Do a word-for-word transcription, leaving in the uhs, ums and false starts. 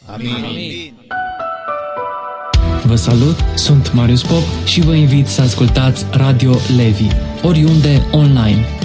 Amin. Amin. Vă salut, sunt Marius Pop și vă invit să ascultați Radio Levi, oriunde online.